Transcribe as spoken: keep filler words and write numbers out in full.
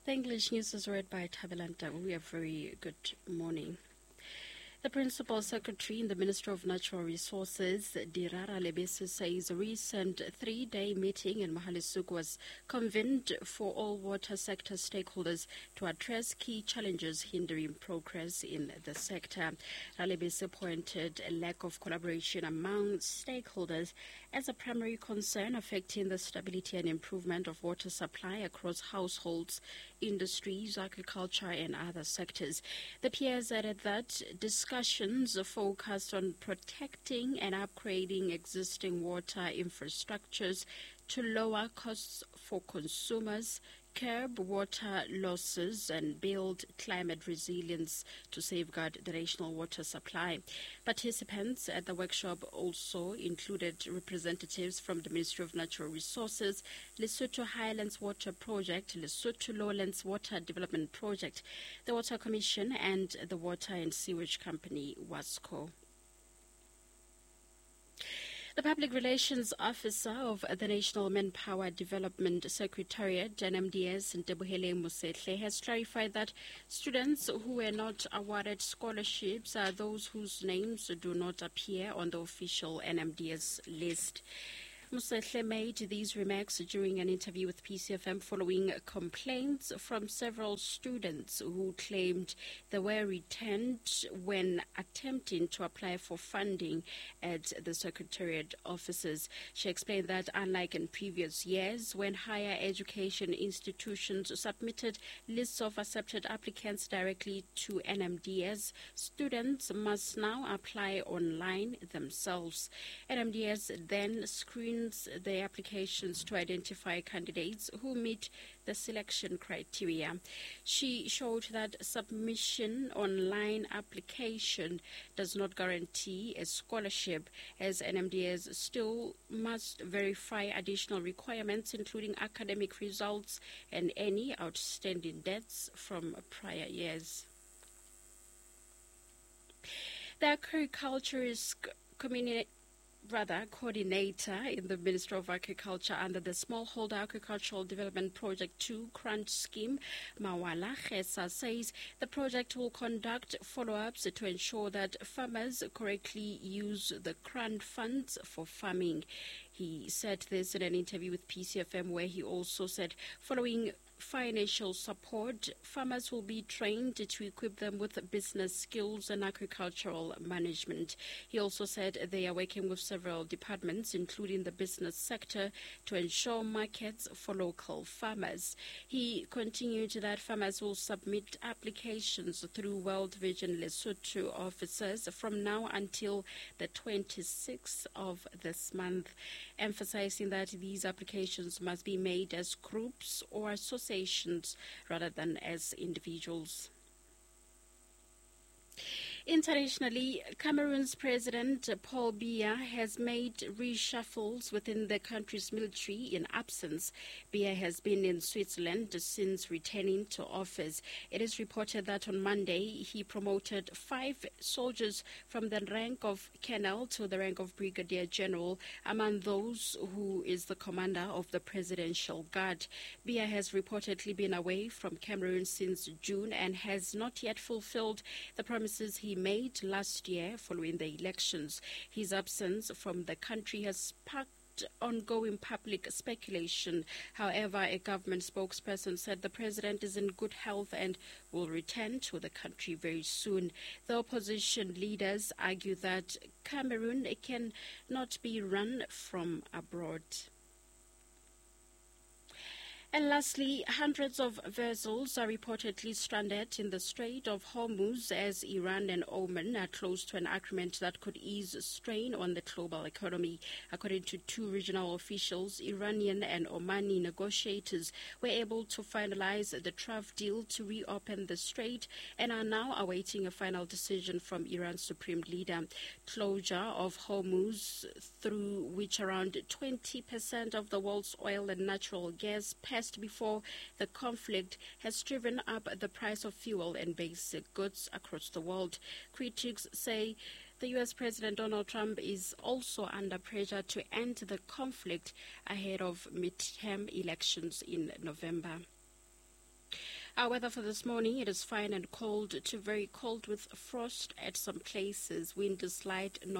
The English news is read by Tabilanta. We are very good morning. The Principal Secretary in the Ministry of Natural Resources, Dirara Lebese, says a recent three-day meeting in Mahalisuk was convened for all water sector stakeholders to address key challenges hindering progress in the sector. Lebese pointed a lack of collaboration among stakeholders as a primary concern affecting the stability and improvement of water supply across households, industries, agriculture, and other sectors. The peers added that discussions focused on protecting and upgrading existing water infrastructures to lower costs for consumers, curb water losses, and build climate resilience to safeguard the national water supply. Participants at the workshop also included representatives from the Ministry of Natural Resources, Lesotho Highlands Water Project, Lesotho Lowlands Water Development Project, the Water Commission, and the Water and Sewage Company, WASCO. The Public Relations Officer of the National Manpower Development Secretariat, N M D S, Ntebohele Mosehle, has clarified that students who were not awarded scholarships are those whose names do not appear on the official N M D S list. Mosehle made these remarks during an interview with P C F M following complaints from several students who claimed they were returned when attempting to apply for funding at the Secretariat offices. She explained that unlike in previous years, when higher education institutions submitted lists of accepted applicants directly to N M D S, students must now apply online themselves. N M D S then screened their applications to identify candidates who meet the selection criteria. She showed that submission online application does not guarantee a scholarship, as N M D S still must verify additional requirements, including academic results and any outstanding debts from prior years. The agriculturist community Rather, coordinator in the Ministry of Agriculture under the Smallholder Agricultural Development Project two grant scheme, Mawala Khesa, says the project will conduct follow-ups to ensure that farmers correctly use the grant funds for farming. He said this in an interview with P C F M, where he also said following financial support, farmers will be trained to equip them with business skills and agricultural management. He also said they are working with several departments, including the business sector, to ensure markets for local farmers. He continued that farmers will submit applications through World Vision Lesotho offices from now until the twenty-sixth of this month, emphasizing that these applications must be made as groups or associations rather than as individuals. Internationally, Cameroon's President Paul Biya has made reshuffles within the country's military in absence. Biya has been in Switzerland since returning to office. It is reported that on Monday he promoted five soldiers from the rank of colonel to the rank of brigadier general, among those who is the commander of the Presidential Guard. Biya has reportedly been away from Cameroon since June and has not yet fulfilled the promises he made last year following the elections. His absence from the country has sparked ongoing public speculation. However, a government spokesperson said the president is in good health and will return to the country very soon. The opposition leaders argue that Cameroon cannot be run from abroad. And lastly, hundreds of vessels are reportedly stranded in the Strait of Hormuz as Iran and Oman are close to an agreement that could ease strain on the global economy. According to two regional officials, Iranian and Omani negotiators were able to finalize the draft deal to reopen the strait and are now awaiting a final decision from Iran's supreme leader. Closure of Hormuz, through which around twenty percent of the world's oil and natural gas passed before the conflict, has driven up the price of fuel and basic goods across the world. Critics say the U S President Donald Trump is also under pressure to end the conflict ahead of midterm elections in November. Our weather for this morning, it is fine and cold to very cold with frost at some places. Wind is light.